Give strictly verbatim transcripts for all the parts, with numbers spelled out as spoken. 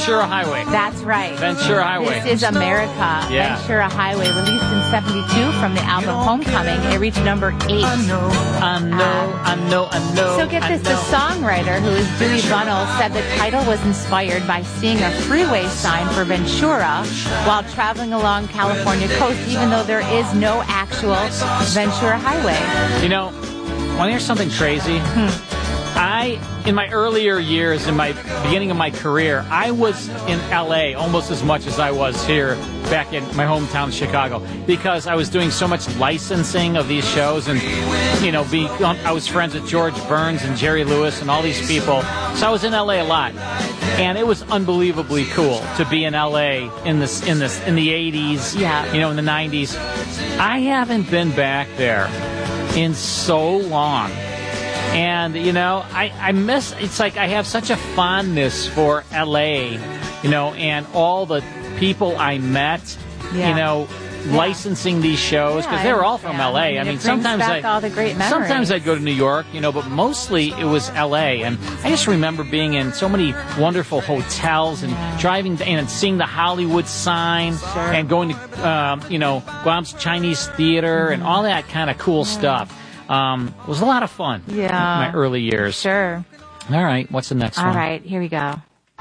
Ventura Highway. That's right. Ventura Highway. This is America. Yeah. Ventura Highway, released in seventy-two from the album Homecoming. It reached number eight. I know, I know, uh, I know, I know. So get this, the songwriter, who is Dewey Bunnell, said the title was inspired by seeing a freeway sign for Ventura while traveling along California coast, even though there is no actual Ventura Highway. You know, want to hear something crazy? Hmm. I, in my earlier years, in my beginning of my career, I was in L A almost as much as I was here back in my hometown, Chicago, because I was doing so much licensing of these shows, and, you know, being, I was friends with George Burns and Jerry Lewis and all these people, so I was in L A a lot. And it was unbelievably cool to be in L A in this in this in the eighties, yeah. you know, in the nineties. I haven't been back there in so long. And, you know, I, I miss, it's like I have such a fondness for L A, you know, and all the people I met, yeah. you know, yeah. licensing these shows, because yeah, they were all from yeah, L A. I mean, I mean it sometimes back I, all the great memories. sometimes I'd go to New York, you know, but mostly it was L A. And I just remember being in so many wonderful hotels and yeah. driving and seeing the Hollywood sign sure. and going to, um, you know, Guam's Chinese Theater mm-hmm. and all that kind of cool yeah. stuff. Um, it was a lot of fun. Yeah. In my early years. Sure. All right. What's the next All one? All right. Here we go.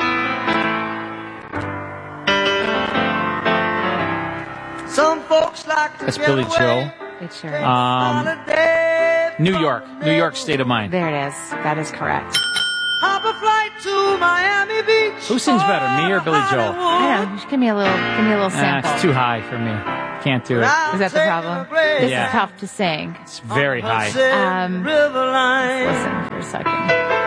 Some folks like to That's Billy Joel. It sure is. Um, New York. New York State of Mind. There it is. That is correct. Hop a flight to Miami Beach. Who sings better, me or Billy Joel? I don't know. Just give me a little, give me a little sample. Uh, it's too high for me. Can't do it. Is that the problem? This yeah. is tough to sing. It's very high. Um, let's listen for a second.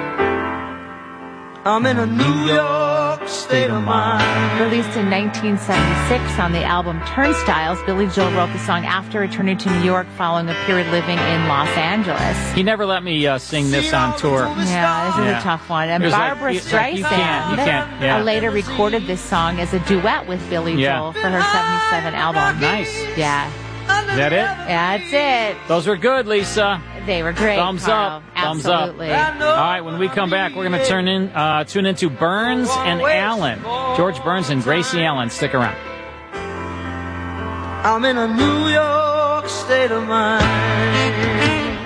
I'm in a New York state of mind. Released in nineteen seventy-six on the album Turnstiles, Billy Joel wrote the song after returning to New York following a period living in Los Angeles. He never let me uh, sing this on tour. Yeah, this is yeah. a tough one. And Barbara like, Streisand you can't, you can't, yeah. later recorded this song as a duet with Billy yeah. Joel for her seventy-seven album. Nice. Yeah. Is that it? That's it. Those were good, Lisa. They were great. Thumbs Carl. up. Thumbs Absolutely. up. All right, when we come back, we're going to turn in, uh, tune into Burns and Allen. George Burns and Gracie Allen. Stick around. I'm in a New York state of mind.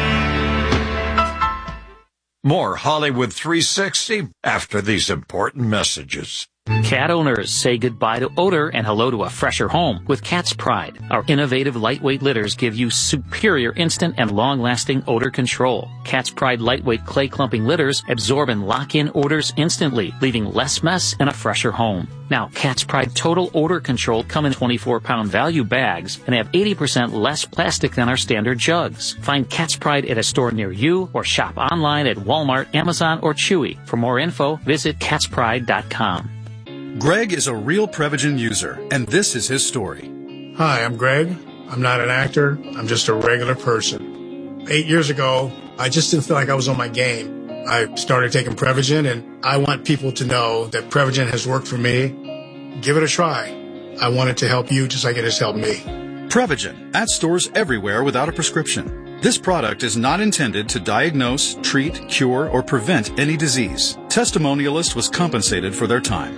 More Hollywood three sixty after these important messages. Cat owners, say goodbye to odor and hello to a fresher home with Cat's Pride. Our innovative lightweight litters give you superior instant and long-lasting odor control. Cat's Pride lightweight clay clumping litters absorb and lock in odors instantly, leaving less mess and a fresher home. Now, Cat's Pride Total Odor Control come in twenty-four pound value bags and have eighty percent less plastic than our standard jugs. Find Cat's Pride at a store near you or shop online at Walmart, Amazon, or Chewy. For more info, visit cats pride dot com. Greg is a real Prevagen user, and this is his story. Hi, I'm Greg. I'm not an actor. I'm just a regular person. Eight years ago, I just didn't feel like I was on my game. I started taking Prevagen, and I want people to know that Prevagen has worked for me. Give it a try. I want it to help you just like it has helped me. Prevagen, at stores everywhere without a prescription. This product is not intended to diagnose, treat, cure, or prevent any disease. Testimonialist was compensated for their time.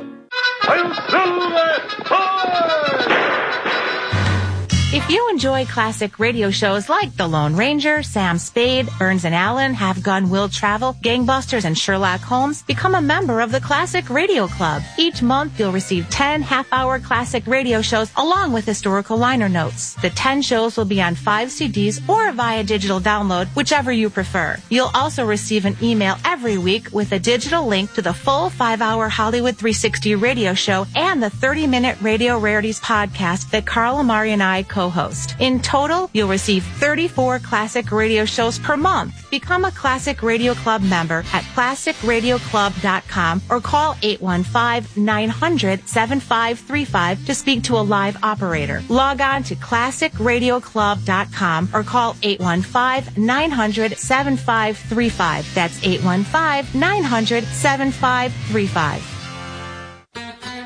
If you enjoy classic radio shows like The Lone Ranger, Sam Spade, Burns and Allen, Have Gun, Will Travel, Gangbusters, and Sherlock Holmes, become a member of the Classic Radio Club. Each month, you'll receive ten half-hour classic radio shows along with historical liner notes. The ten shows will be on five C Ds or via digital download, whichever you prefer. You'll also receive an email every week with a digital link to the full five-hour Hollywood three sixty radio show and the thirty-minute Radio Rarities podcast that Carl Amari and I co-host. In total, you'll receive thirty-four classic radio shows per month. Become a Classic Radio Club member at classic radio club dot com or call eight one five, nine hundred, seven five three five to speak to a live operator. Log on to classic radio club dot com or call eight one five, nine hundred, seven five three five. That's eight one five, nine hundred, seven five three five.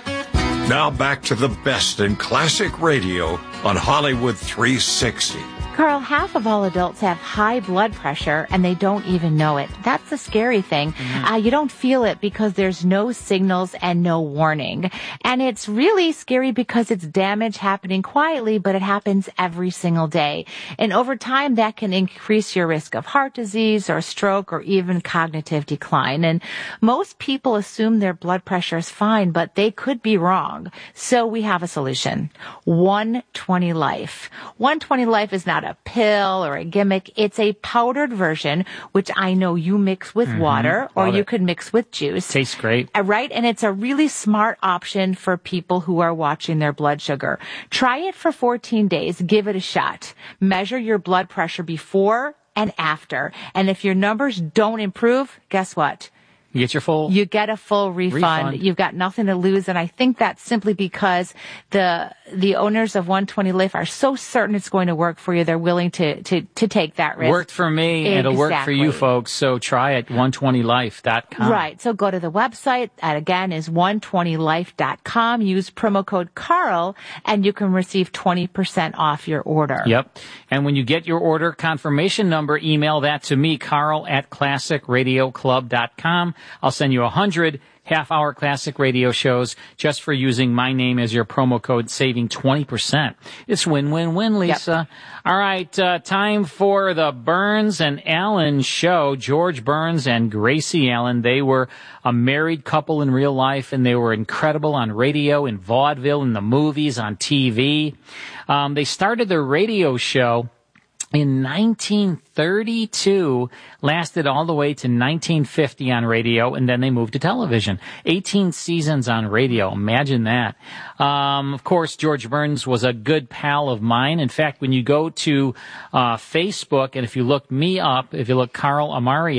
Now back to the best in classic radio on Hollywood three sixty. Carl, half of all adults have high blood pressure and they don't even know it. That's the scary thing. Mm-hmm. Uh, you don't feel it because there's no signals and no warning. And it's really scary because it's damage happening quietly, but it happens every single day. And over time, that can increase your risk of heart disease or stroke or even cognitive decline. And most people assume their blood pressure is fine, but they could be wrong. So we have a solution. one twenty Life. one twenty Life is not a pill or a gimmick. It's a powdered version, which I know you mix with mm-hmm. water or Love you it. could mix with juice. Tastes great. Right? And it's a really smart option for people who are watching their blood sugar. Try it for fourteen days. Give it a shot. Measure your blood pressure before and after. And if your numbers don't improve, guess what? You get your full... You get a full refund. refund. You've got nothing to lose. And I think that's simply because the the owners of one twenty Life are so certain it's going to work for you. They're willing to, to, to take that risk. Worked for me. Exactly. It'll work for you folks. So try it, one twenty life dot com. Right. So go to the website. That again is one twenty life dot com. Use promo code Carl and you can receive twenty percent off your order. Yep. And when you get your order confirmation number, email that to me, Carl at classic radio club dot com. I'll send you a hundred half-hour classic radio shows just for using my name as your promo code, saving twenty percent. It's win-win-win, Lisa. Yep. All right, uh, time for the Burns and Allen show. George Burns and Gracie Allen, they were a married couple in real life, and they were incredible on radio, in vaudeville, in the movies, on T V. Um, they started their radio show in nineteen thirty-two, lasted all the way to nineteen fifty on radio, and then they moved to television. eighteen seasons on radio. Imagine that. Um, of course, George Burns was a good pal of mine. In fact, when you go to uh, Facebook, and if you look me up, if you look Carl Amari